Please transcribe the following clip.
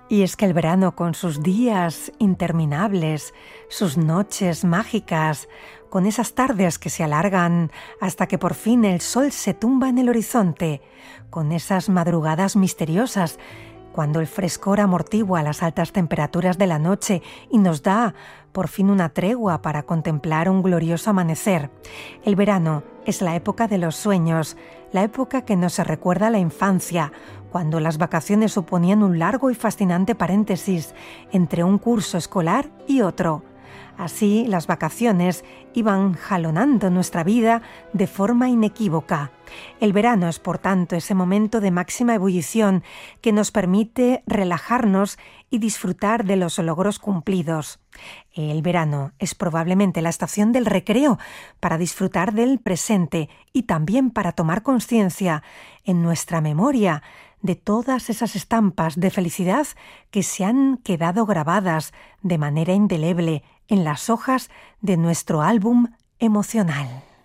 Y es que el verano, con sus días interminables, sus noches mágicas, con esas tardes que se alargan hasta que por fin el sol se tumba en el horizonte, con esas madrugadas misteriosas, cuando el frescor amortigua las altas temperaturas de la noche y nos da por fin una tregua para contemplar un glorioso amanecer. El verano es la época de los sueños, la época que nos recuerda a la infancia, cuando las vacaciones suponían un largo y fascinante paréntesis entre un curso escolar y otro. Así, las vacaciones iban jalonando nuestra vida de forma inequívoca. El verano es, por tanto, ese momento de máxima ebullición que nos permite relajarnos y disfrutar de los logros cumplidos. El verano es probablemente la estación del recreo para disfrutar del presente y también para tomar conciencia en nuestra memoria de todas esas estampas de felicidad que se han quedado grabadas de manera indeleble en las hojas de nuestro álbum emocional.